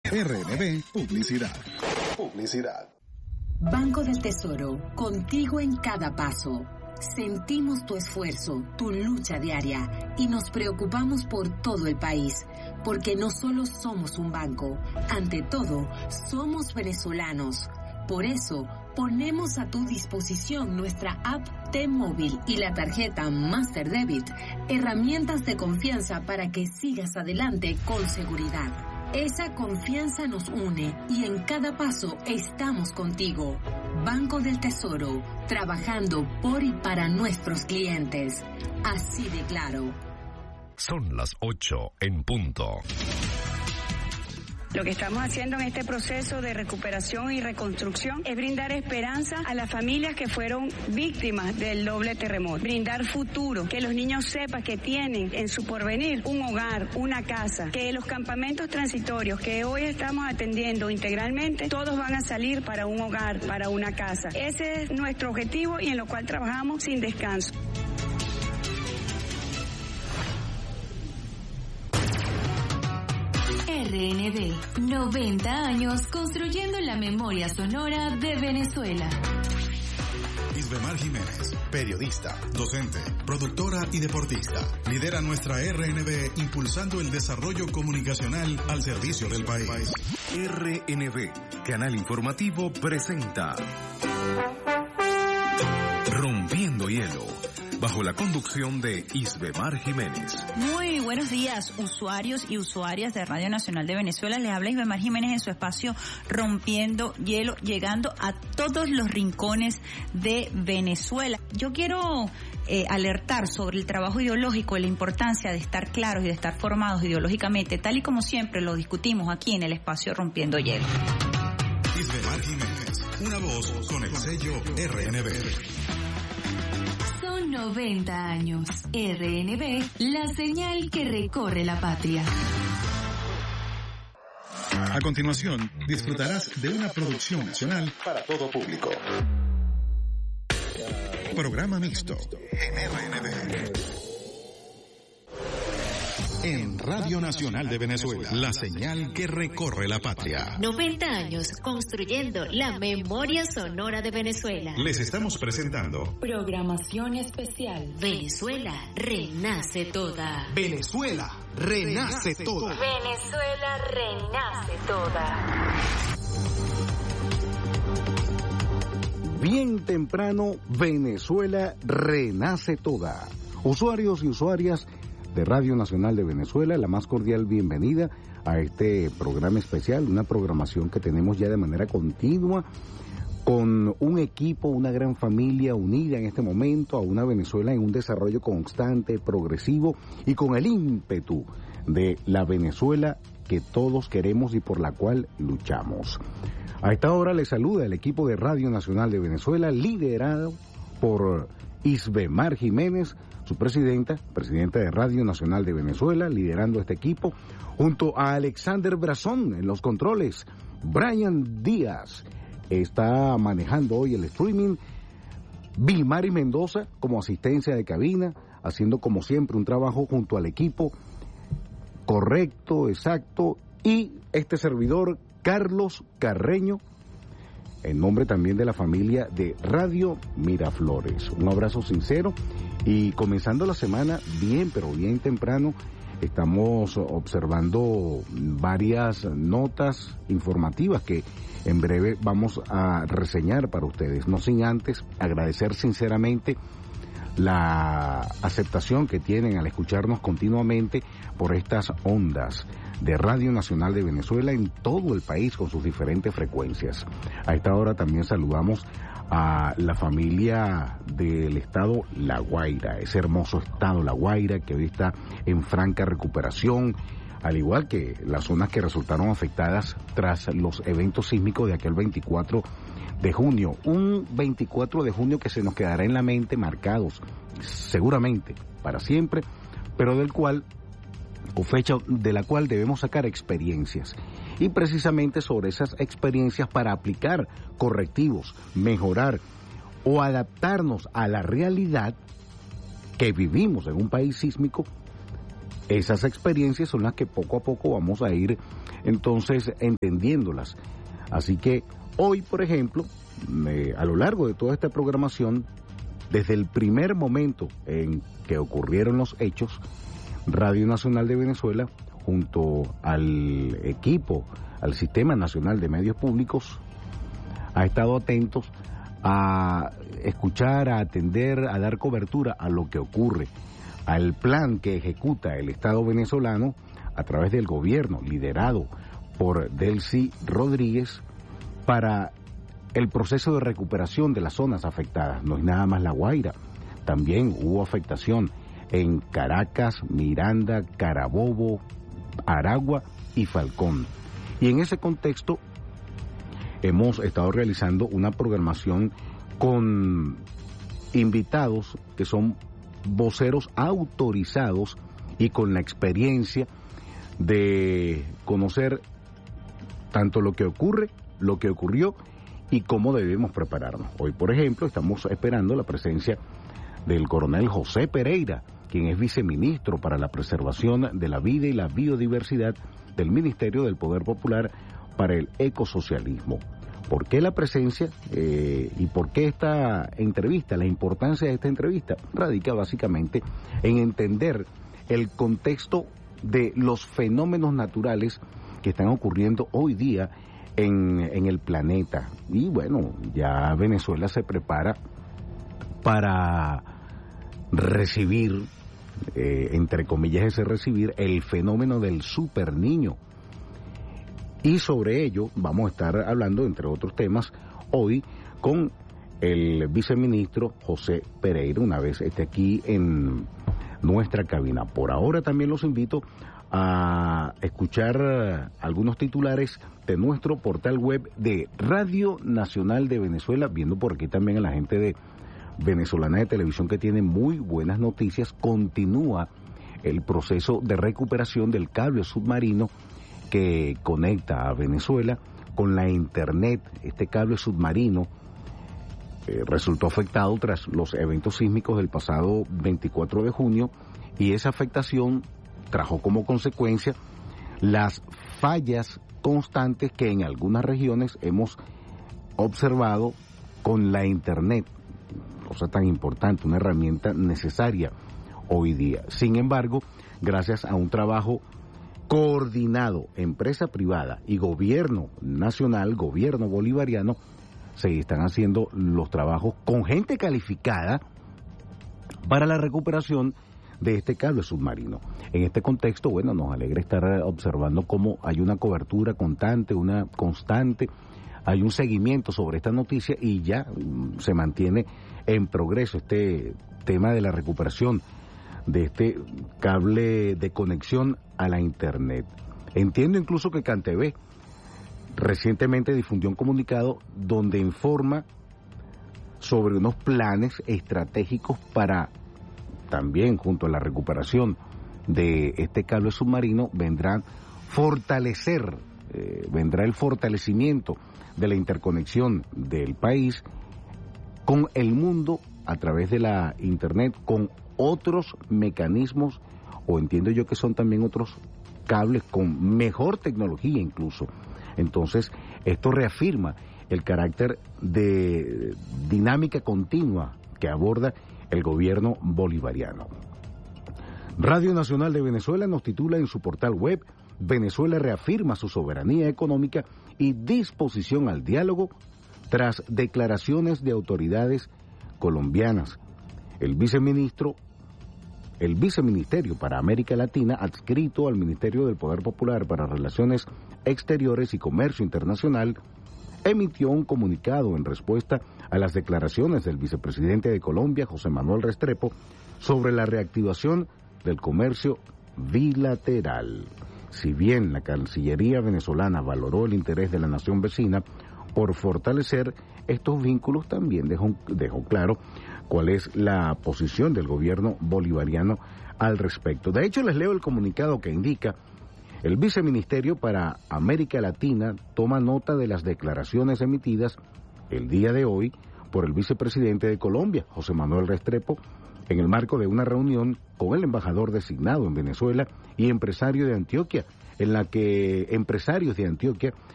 RNB Publicidad. Banco del Tesoro, contigo en cada paso. Sentimos tu esfuerzo, tu lucha diaria y nos preocupamos por todo el país, porque no solo somos un banco, ante todo, somos venezolanos. Por eso, ponemos a tu disposición nuestra app T-Móvil y la tarjeta Master Debit, herramientas de confianza para que sigas adelante con seguridad. Esa confianza nos une y en cada paso estamos contigo. Banco del Tesoro, trabajando por y para nuestros clientes. Así de claro. Son las 8 en punto. Lo que estamos haciendo en este proceso de recuperación y reconstrucción es brindar esperanza a las familias que fueron víctimas del doble terremoto. Brindar futuro, que los niños sepan que tienen en su porvenir un hogar, una casa, que los campamentos transitorios que hoy estamos atendiendo integralmente, todos van a salir para un hogar, para una casa. Ese es nuestro objetivo y en lo cual trabajamos sin descanso. RNB, 90 años construyendo la memoria sonora de Venezuela. Isbemar Jiménez, periodista, docente, productora y deportista. Lidera nuestra RNB impulsando el desarrollo comunicacional al servicio del país. RNB, canal informativo, presenta Rompiendo Hielo, bajo la conducción de Isbemar Jiménez. Muy buenos días, usuarios y usuarias de Radio Nacional de Venezuela. Les habla Isbemar Jiménez en su espacio Rompiendo Hielo, llegando a todos los rincones de Venezuela. Yo quiero alertar sobre el trabajo ideológico y la importancia de estar claros y de estar formados ideológicamente, tal y como siempre lo discutimos aquí en el espacio Rompiendo Hielo. Isbemar Jiménez, una voz con el sello RNB. 90 años. RNB, la señal que recorre la patria. A continuación, disfrutarás de una producción nacional para todo público. Programa mixto en RNB. En Radio Nacional de Venezuela, la señal que recorre la patria. 90 años construyendo la memoria sonora de Venezuela. Les estamos presentando Programación especial. Venezuela renace toda. Venezuela renace toda. Venezuela renace toda. Bien temprano, Venezuela renace toda. Usuarios y usuarias de Radio Nacional de Venezuela, la más cordial bienvenida a este programa especial, una programación que tenemos ya de manera continua, con un equipo, una gran familia unida en este momento a una Venezuela en un desarrollo constante, progresivo y con el ímpetu de la Venezuela que todos queremos y por la cual luchamos. A esta hora les saluda el equipo de Radio Nacional de Venezuela, liderado por Isbemar Jiménez, su presidenta de Radio Nacional de Venezuela, liderando este equipo, junto a Alexander Brazón en los controles. Brian Díaz está manejando hoy el streaming. Vilmari Mendoza como asistencia de cabina, haciendo como siempre un trabajo junto al equipo correcto, exacto, y este servidor, Carlos Carreño, en nombre también de la familia de Radio Miraflores. Un abrazo sincero y comenzando la semana bien, pero bien temprano, estamos observando varias notas informativas que en breve vamos a reseñar para ustedes. No sin antes agradecer sinceramente la aceptación que tienen al escucharnos continuamente por estas ondas de Radio Nacional de Venezuela en todo el país con sus diferentes frecuencias. A esta hora también saludamos a la familia del estado La Guaira, ese hermoso estado La Guaira que hoy está en franca recuperación, al igual que las zonas que resultaron afectadas tras los eventos sísmicos de aquel 24 de junio. Un 24 de junio que se nos quedará en la mente marcados seguramente para siempre, pero del cual o fecha de la cual debemos sacar experiencias y precisamente sobre esas experiencias para aplicar correctivos, mejorar o adaptarnos a la realidad que vivimos en un país sísmico. Esas experiencias son las que poco a poco vamos a ir entonces entendiéndolas. Así que hoy, por ejemplo, a lo largo de toda esta programación, desde el primer momento en que ocurrieron los hechos, Radio Nacional de Venezuela, junto al equipo, al Sistema Nacional de Medios Públicos, ha estado atentos a escuchar, a atender, a dar cobertura a lo que ocurre, al plan que ejecuta el Estado venezolano a través del gobierno liderado por Delcy Rodríguez para el proceso de recuperación de las zonas afectadas. No es nada más La Guaira, también hubo afectación en Caracas, Miranda, Carabobo, Aragua y Falcón. Y en ese contexto hemos estado realizando una programación con invitados que son voceros autorizados y con la experiencia de conocer tanto lo que ocurre, lo que ocurrió y cómo debemos prepararnos. Hoy, por ejemplo, estamos esperando la presencia del coronel José Pereira, quien es viceministro para la preservación de la vida y la biodiversidad del Ministerio del Poder Popular para el Ecosocialismo. ¿Por qué la presencia y por qué esta entrevista? La importancia de esta entrevista radica básicamente en entender el contexto de los fenómenos naturales que están ocurriendo hoy día en el planeta. Y bueno, ya Venezuela se prepara para recibir, entre comillas ese recibir, el fenómeno del superniño. Y sobre ello vamos a estar hablando, entre otros temas, hoy con el viceministro José Pereira, una vez esté aquí en nuestra cabina. Por ahora también los invito a escuchar algunos titulares de nuestro portal web de Radio Nacional de Venezuela, viendo por aquí también a la gente de Venezolana de Televisión que tiene muy buenas noticias. Continúa el proceso de recuperación del cable submarino que conecta a Venezuela con la internet. Este cable submarino resultó afectado tras los eventos sísmicos del pasado 24 de junio y esa afectación trajo como consecuencia las fallas constantes que en algunas regiones hemos observado con la internet, cosa tan importante, una herramienta necesaria hoy día. Sin embargo, gracias a un trabajo coordinado, empresa privada y gobierno nacional, gobierno bolivariano, se están haciendo los trabajos con gente calificada para la recuperación de este cable submarino. En este contexto, bueno, nos alegra estar observando cómo hay una cobertura constante, hay un seguimiento sobre esta noticia y ya se mantiene en progreso este tema de la recuperación de este cable de conexión a la internet. Entiendo incluso que CanTV recientemente difundió un comunicado donde informa sobre unos planes estratégicos para también, junto a la recuperación de este cable submarino, vendrá el fortalecimiento de la interconexión del país con el mundo a través de la internet, con otros mecanismos, o entiendo yo que son también otros cables con mejor tecnología incluso. Entonces, esto reafirma el carácter de dinámica continua que aborda el gobierno bolivariano. Radio Nacional de Venezuela nos titula en su portal web: Venezuela reafirma su soberanía económica y disposición al diálogo tras declaraciones de autoridades colombianas. El viceministerio para América Latina, adscrito al Ministerio del Poder Popular para Relaciones Exteriores y Comercio Internacional, emitió un comunicado en respuesta a las declaraciones del vicepresidente de Colombia, José Manuel Restrepo, sobre la reactivación del comercio bilateral. Si bien la Cancillería venezolana valoró el interés de la nación vecina por fortalecer estos vínculos, también dejó claro cuál es la posición del gobierno bolivariano al respecto. De hecho, les leo el comunicado que indica: el Viceministerio para América Latina toma nota de las declaraciones emitidas el día de hoy por el vicepresidente de Colombia, José Manuel Restrepo, en el marco de una reunión con el embajador designado en Venezuela y empresario de Antioquia, en la que empresarios de Antioquia